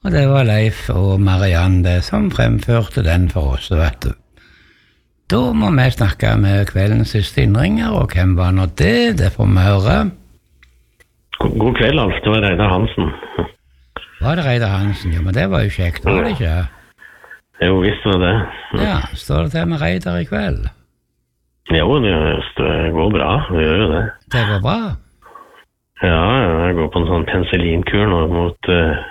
Og det var Leif og Marianne som fremførte den for oss, vet du. Da må vi snakke med kveldens siste innringer, og hvem var nå det? Det får vi høre. God kveld, Alf. Det var Reidar Hansen. Var det Reidar Hansen? Jo, men det var jo kjekt, var det ikke? Jo, visst var det. Ja, står det til med Reidar I kveld? Jo, det går bra. Det gjør jo det. Det går bra? Ja, jeg går på en sånn penicillinkur nå mot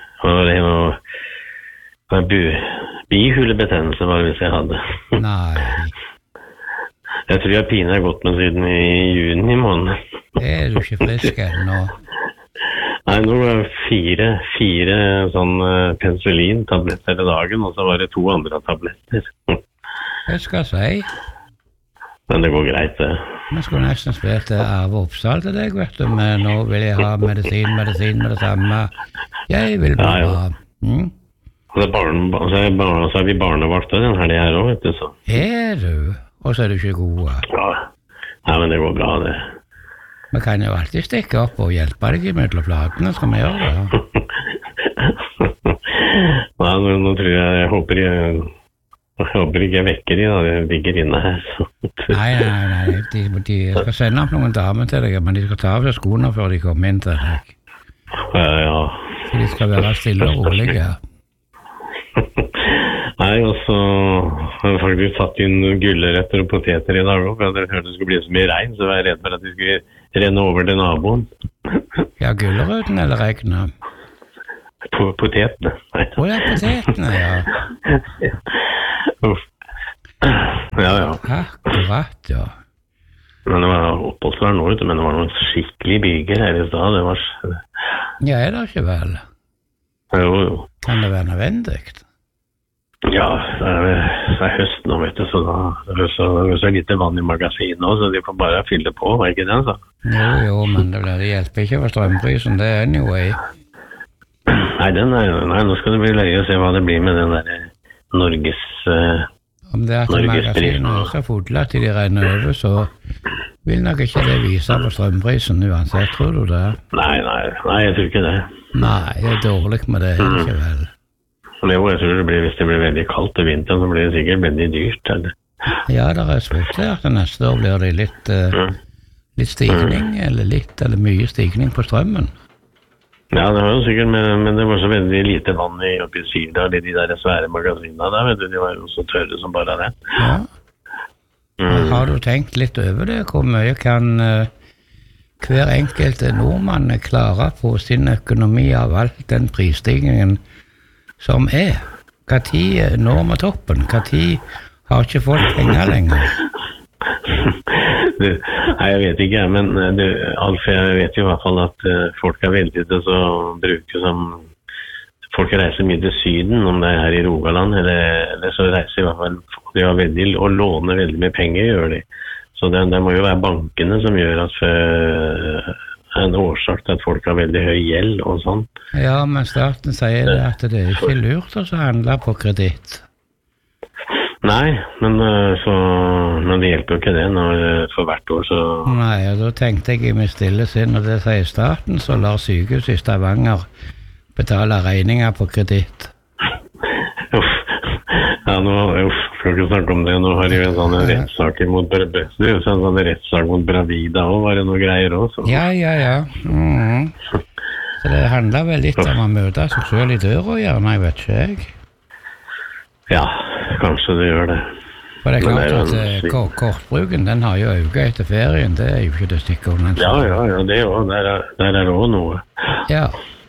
bihulebetennelse var det hvis jeg hadde. Nei. Jeg tror jeg pine har gått med siden I juni måned. Er du ikke frisk ennå? Nei, nå var det fire sånn penicillin-tabletter I dagen, og så var det 2 andre tabletter. Jeg skal si. Men det går greit, det. Vi skulle nesten spilt Arve Oppsal til deg, vet du, men nå vil jeg ha medisin med det samme. Jeg vil bare ha. Så er vi barnevakter den her også, vet du, så. Er du? Og så er du ikke god. Ja. Nei, men det går bra, det. Vi kan jo alltid stikke opp og hjelpe deg I mellom platene, skal vi gjøre det? Nei, nå tror jeg håper ikke jeg vekker de da, de ligger inne her. Så. Nei, de skal sende opp noen damer til deg, men de skal ta av seg skoene før de kommer inn til deg. Ja. Så de skal være stille og rolige. Nei, og så har jeg faktisk satt inn gulleretter og poteter I dag også, for jeg hørte det skulle bli så mye regn, så var jeg redd for at de skulle renne over til naboen. Ja, gullerøten eller regnet? Potetene. Ja, potetene, ja. Uff. Ja. Akkurat, ja. Men det var oppholdsvær nå, men det var noen skikkelig byger her I stedet, det var... Ja, det ikke vel? Jo. Kan det være nødvendig? Ja, det er høst nå, vet du, så da det er så lite vann I magasinet også, så de får bare fylle på, var ikke det, så? Jo, men det hjelper ikke for strømprisen, det anyway. Nei, nå skal det bli løye å se hva det blir med den der Norges Om det at magasinet er så fodlet til de regner over, så vil nok ikke det vise på strømprisen uansett, tror du det? Nei, jeg tror ikke det. Nei, det dårlig med det, ikke vel? Jeg tror det blir, hvis det blir veldig kaldt I vinteren, så blir det sikkert veldig dyrt, eller? Ja, det spurt at neste år blir det litt stigning, eller mye stigning på strømmen. Ja, det var jo sikkert, men det var så veldig lite vann oppe I Syrdal I de der svære magasinene der, vet du, de var jo så tørre som bare det. Ja. Har du tenkt litt over det? Hvor mye kan hver enkelte nordmann klare på sin økonomi av alt den prisstigningen som Hva tid når vi toppen? Hva tid har ikke folk penger lenger? Nei, jeg vet ikke, men Alf, jeg vet jo I hvert fall at folk veldig til å bruke som folk reiser mye til syden, om det her I Rogaland, eller så reiser I hvert fall de har veldig, og låner veldig mye penger, gjør de. Så det må jo være bankene som gjør at en årsak til at folk har veldig høy gjeld og sånn. Ja, men staten sier at det ikke lurt å handle på kreditt. Nei, men det hjelper jo ikke det for hvert år, så... Nei, og da tenkte jeg I mitt stille sinn, og det sier staten, så lar sykehus I Stavanger betale regninger på kreditt. Uff. Ja, skal ikke snakke om det. Nå har jeg en sånn rettssak mot Bravida også, var det noe greier også? Ja. Så det handler vel litt om å møte seg selv I døra, gjerne, jeg vet ikke jeg. Ja, kanskje det gjør det. For det klart at kortbruken, den har jo øket etter ferien, det jo ikke det stikker under. Ja, det også, der det også noe. Ja.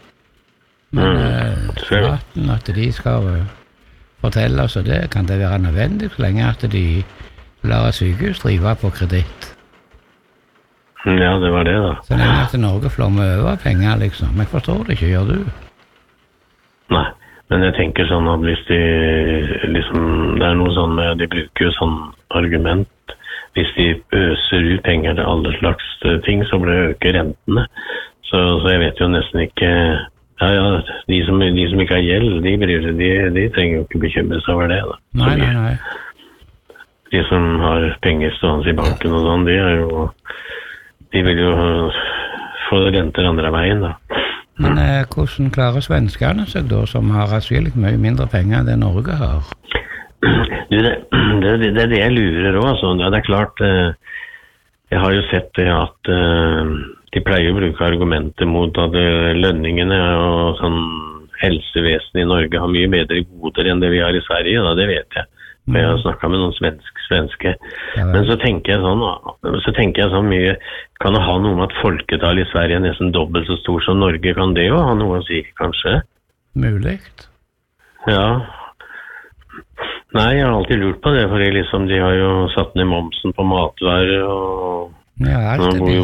Men staten, at de skal fortelle oss det, kan det være nødvendig så lenge at de lar sykehus drive på kreditt. Ja, det var det da. Så lenge at Norge flommer over penger, liksom. Jeg forstår det ikke, gjør du? Nei, men jeg tenker sånn at hvis de, liksom, det noe sånn med, de bruker jo sånn argument, hvis de øser ut penger til alle slags ting, så blir det øke rentene. Så jeg vet jo nesten ikke... Ja, de som ikke har gjeld, de trenger jo ikke bekymre seg over det da. Nei. De som har penger stående I banken og sånn, de vil jo få renter andre veien da. Men hvordan klarer svenskene seg da, som har atskillig mye mindre penger enn det Norge har? Du, det er det jeg lurer også, altså. Ja, det er klart, jeg har jo sett det at de pleier å bruke argumenter mot at lønningene og sånn helsevesen i Norge har mye bedre goder enn det vi har i Sverige, da, det vet jeg. For jeg har snakket med noen svenske. Men så tenker jeg sånn mye, kan det ha noe med at folketallet i Sverige er nesten dobbelt så stor som Norge? Kan det jo ha noe å si, kanskje? Muligt. Ja. Nei, jeg har alltid lurt på det, for liksom, de har jo satt ned momsen på matvarer, og ja, alt nå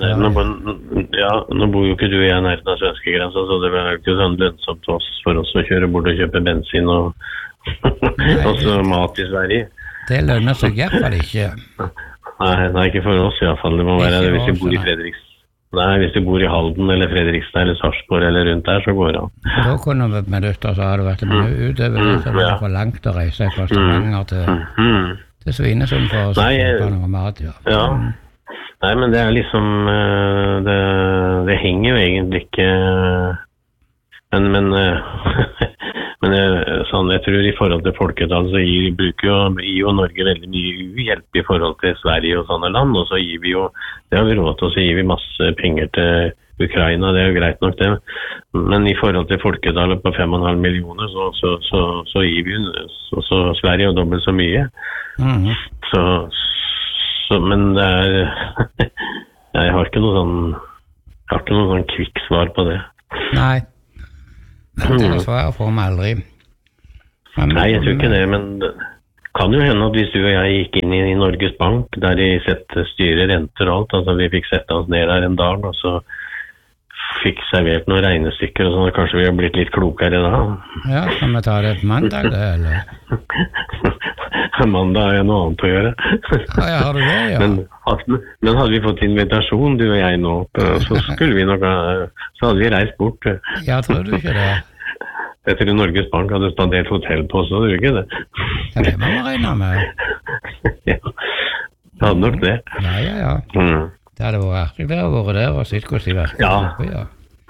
bor jo ikke du i nærheten av svenskegrensen, så det er ikke sånn lønnsomt for oss å kjøre bort og kjøpe bensin og også mat i Sverige. Det lønner seg i hvert fall ikke. Nei, ikke for oss i hvert fall. Det må være det hvis du bor i Fredrikstad. Nei, hvis du bor i Halden eller Fredrikstad eller Sarpsborg eller rundt der, så går det an. Da kunne vi med døtter, så har det vært mye utover det, så det var for langt å reise fra Stavanger til Svinesund for å kjøpe noe mat, ja. Nei, men det er liksom, det henger jo egentlig ikke, men sånn, jeg tror i forhold til folketall så gir jo Norge veldig mye uhjelp i forhold til Sverige og sånne land, og så gir vi jo, det har vi råd til, så gir vi masse penger til Ukraina, det er jo greit nok det, men i forhold til folketallet på 5,5 millioner så gir vi så Sverige jo dobbelt så mye. Men det er jeg har ikke noe sånn kvikk svar på det. Nei. Det svaret får vi aldri. Nei, jeg tror ikke det, men det kan jo hende at hvis du og jeg gikk inn i Norges Bank, der de styrer renter og alt, altså vi fikk sette oss ned her en dag, og så fikk servert noen regnestykker, og sånn, kanskje vi har blitt litt klokere da. Ja, kan vi ta det på mandag, det, eller? Mandag er noe annet å gjøre. Ja, har du det, ja. Men hadde vi fått invitasjon, du og jeg nå, så skulle vi nok så hadde vi reist bort. Ja, tror du ikke det? Jeg tror Norges Bank hadde spandert hotell på oss, så det ikke det. Ja, det må man regne med. Ja, det hadde nok det. Ja. Det hadde vært artig det å være der og sitte hvordan de verker. Ja.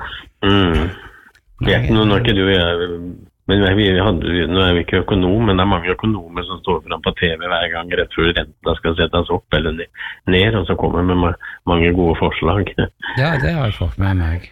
Nå er ikke du og jeg, men nå er vi ikke økonom, men det er mange økonomer som står frem på TV hver gang rett før renten skal settes opp eller ned, og så kommer vi med mange gode forslag. Ja, det har jeg fått med meg.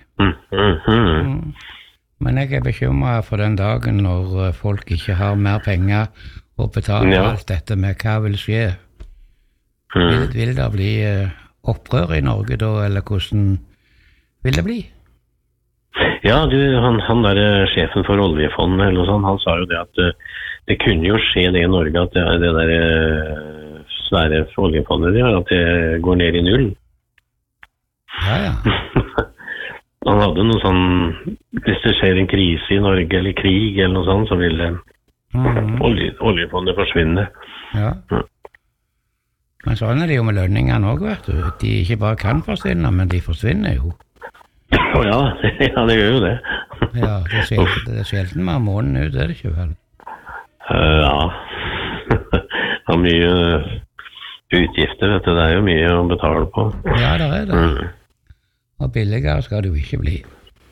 Men jeg er bekymret for den dagen når folk ikke har mer penger å betale alt dette med. Hva vil skje? Vil det bli opprør i Norge da, eller hvordan vil det bli? Ja, han der sjefen for oljefondet, eller sånn, han sa jo det at det kunne jo skje det i Norge, at det der svære oljefondet, at det går ned i null. Ja. Han hadde noe sånn, hvis det skjer en krise i Norge, eller krig, eller noe sånt, så vil oljefondet forsvinne. Ja. Men sånn er det jo med lønningene også, vet du. De ikke bare kan forsvinne, men de forsvinner jo. Ja, det gjør jo det. Ja, det er sjelden med måneden ut, er det ikke vel? Ja, det er mye utgifter, vet du. Det er jo mye å betale på. Ja, det er det. Og billigere skal det jo ikke bli.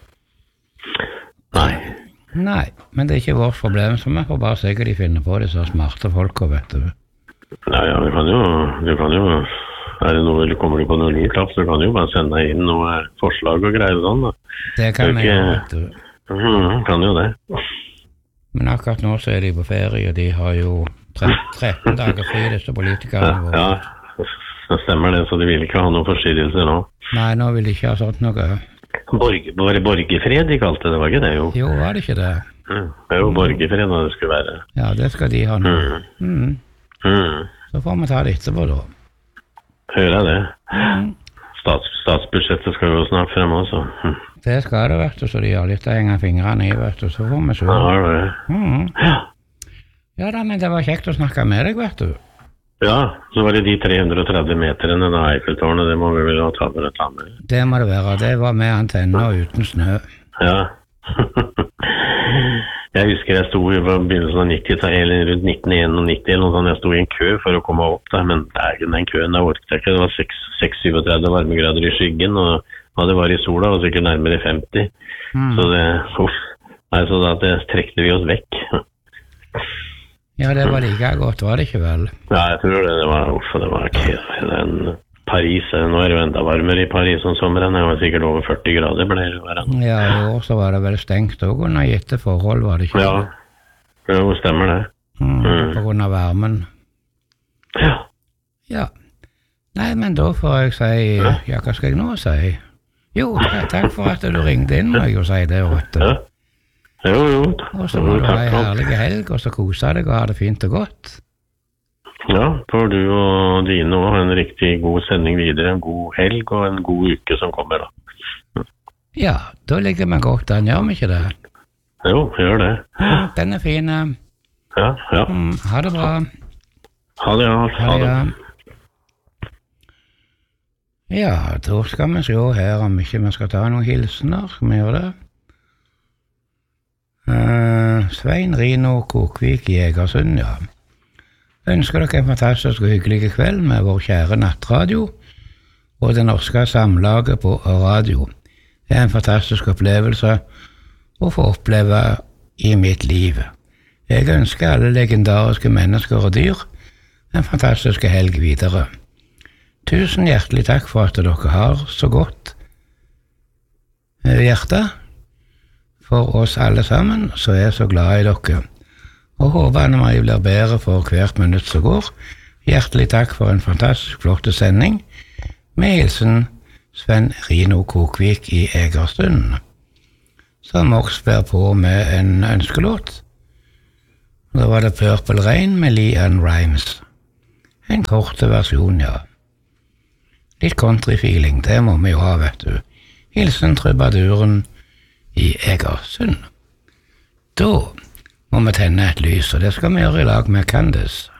Nei, men det er ikke vårt problem, så vi får bare se hva de finner på, disse smarte folka, vet du. Ja, du kan jo, er det noe, eller kommer du på noe lurt, så du kan jo bare sende inn noe forslag og greier sånn, da. Det kan vi gjøre, vet du. Kan jo det. Men akkurat nå så er de på ferie, og de har jo 13 dager fri, disse politikerne våre. Ja, det stemmer det, så de vil ikke ha noen forstyrrelser nå. Nei, nå vil de ikke ha sånt noe. Var det borgerfred de kalte det, var ikke det jo? Jo, var det ikke det? Det er jo borgerfred når det skulle være. Ja, det skal de ha nå. Så får vi ta det etterpå da. Hører jeg det. Statsbudsjettet skal jo snart frem også. Det skal det, vet du, så de har litt å henge fingrene i, vet du, så får vi se. Ja, det. Ja da, men det var kjekt å snakke med deg, vet du. Ja, så var det de 330 meterne av Eiffeltårnet, det må vi vel ta med. Det må det være, det var med antenner uten snø. Ja. Jeg husker jeg sto i begynnelsen av 90-tallet, eller rundt 1991 eller noe sånt, jeg sto i en kø for å komme opp der, men den køen der orket jeg ikke, det var 6-37 varmegrader i skyggen, og det var i sola, var sikkert nærmere 50. Så det, så da trekte vi oss vekk. Ja, det var like godt, var det ikke vel? Ja, jeg tror det var ikke Paris, nå det jo enda varmere i Paris om sommeren, det var sikkert over 40 grader ble det hverandre. Ja, i år så var det vel stengt også under gitte forhold, var det ikke? Ja, det stemmer det. På grunn av varmen. Ja. Nei, men da får jeg si, ja, hva skal jeg nå si? Jo, takk for at du ringte inn, må jeg jo si det, Åtte. Jo. Og så må du ha en herlig helg, og så kose deg og ha det fint og godt. Ja, får du og dine også en riktig god sending videre, en god helg og en god uke som kommer da. Ja, da ligger vi godt an, gjør vi ikke det? Jo, gjør det. Den fin. Ja. Ha det bra. Ha det. Ja, da skal vi se her om ikke vi skal ta noen hilsener. Skal vi gjøre det? Svein Rino Kokvik i Egersund, ja. Ønsker dere en fantastisk og hyggelig kveld med vår kjære nattradio og det norske samlaget på radio. Det en fantastisk opplevelse å få oppleve i mitt liv. Jeg ønsker alle legendariske mennesker og dyr en fantastisk helg videre. Tusen hjertelig takk for at dere har så godt hjerte for oss alle sammen, så jeg så glad i dere. Og håper at jeg blir bedre for hvert minutt som går. Hjertelig takk for en fantastisk flott sending. Med hilsen Sven Rino Kokvik i Egersund, som også spør på med en ønskelåt. Da var det Purple Rain med LeAnn Rimes. En kort versjon, ja. Litt country-feeling, det må vi jo ha, vet du. Hilsen trubaduren i Egersund. Da må vi tenne et lys, og det skal vi gjøre i lag med Candice.